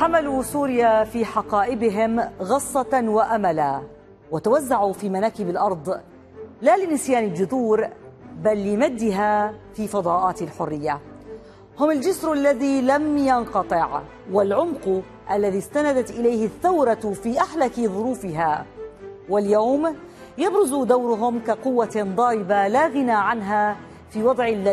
حملوا سوريا في حقائبهم غصة وأملا، وتوزعوا في مناكب الأرض لا لنسيان الجذور بل لمدها في فضاءات الحرية. هم الجسر الذي لم ينقطع والعمق الذي استندت إليه الثورة في أحلك ظروفها، واليوم يبرز دورهم كقوة ضاربة لا غنى عنها في وضع